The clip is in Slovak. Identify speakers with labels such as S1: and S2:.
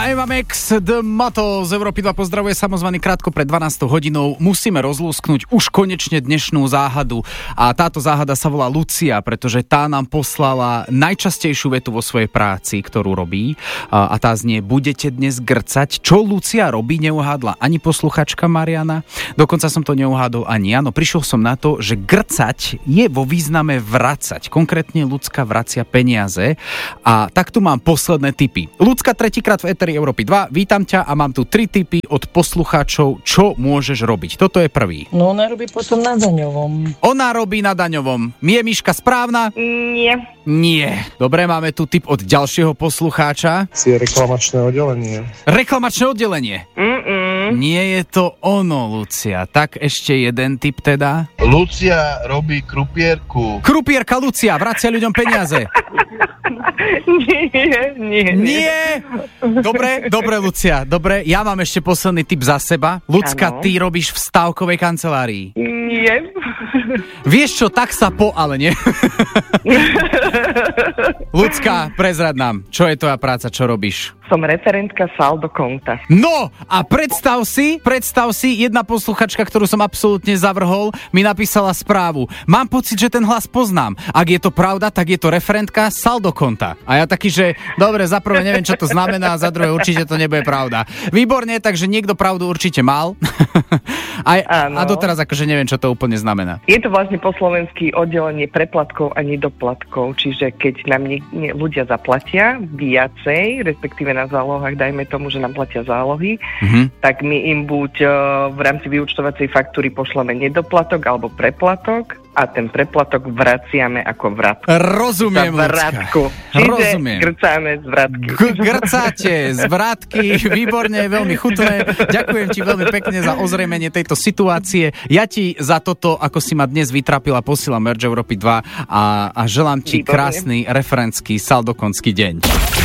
S1: Eva Max, The Motto z Európy 2 pozdravuje samozvaný krátko pred 12 hodinou. Musíme rozlúsknuť už konečne dnešnú záhadu. A táto záhada sa volá Lucia, pretože tá nám poslala najčastejšiu vetu vo svojej práci, ktorú robí. A tá znie: budete dnes grcať. Čo Lucia robí, neuhádla ani posluchačka Mariana. Dokonca som to neuhádol ani ja. No prišiel som na to, že grcať je vo význame vracať. Konkrétne ľudská vracia peniaze. A tak tu mám posledné tipy. Ľudská tretíkrát v éteri Európy 2. Vítam ťa a mám tu 3 tipy od poslucháčov, čo môžeš robiť. Toto je prvý.
S2: No ona robí potom na daňovom.
S1: Ona robí na daňovom. Je Miška správna? Nie. Dobre, máme tu tip od ďalšieho poslucháča.
S3: Je reklamačné oddelenie.
S1: Reklamačné oddelenie? Nie je to ono, Lucia. Tak ešte jeden tip teda.
S4: Lucia robí krupierku.
S1: Krupierka Lucia, vracia ľuďom peniaze. Nie. Dobre, Lucia. Dobre, ja mám ešte posledný tip za seba. Ľudská, ty robíš v stávkovej kancelárii.
S5: Nie.
S1: Vieš čo, tak sa ale nie. Ľudská, prezrad nám, čo je tvoja práca, čo robíš?
S5: Som referentka saldo konta.
S1: No, a predstav si, jedna posluchačka, ktorú som absolútne zavrhol, mi napísala správu. Mám pocit, že ten hlas poznám. Ak je to pravda, tak je to referentka saldo konta. A ja taký, že dobre, za prvé neviem, čo to znamená, za druhé určite to nebude pravda. Výborne, takže niekto pravdu určite mal. A doteraz akože neviem, čo to úplne znamená.
S5: Je to vlastne po slovensky oddelenie preplatkov a nedoplatkov, čiže keď nám ľudia zaplatia viacej, respektíve na zálohách, dajme tomu, že nám platia zálohy, tak my im buď v rámci vyúčtovacej faktúry pošleme nedoplatok alebo preplatok a ten preplatok vraciame ako vratku.
S1: Rozumiem,
S5: Ľudská. Čiže grcáme z vratky.
S1: Grcáte z vratky, výborne, veľmi chutné. Ďakujem ti veľmi pekne za ozrejmenie tejto situácie. Ja ti za toto, ako si ma dnes vytrapila, posielam Merge Európy 2 a želám ti krásny referentský saldokonský deň.